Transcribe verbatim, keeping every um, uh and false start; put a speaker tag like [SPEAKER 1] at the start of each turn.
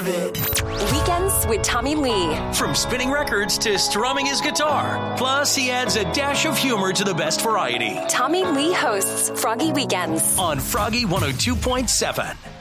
[SPEAKER 1] of it.
[SPEAKER 2] Weekends with Tommy Lee.
[SPEAKER 3] From spinning records to strumming his guitar. Plus, he adds a dash of humor to the best variety.
[SPEAKER 2] Tommy Lee hosts Froggy Weekends
[SPEAKER 3] On Froggy one oh two point seven.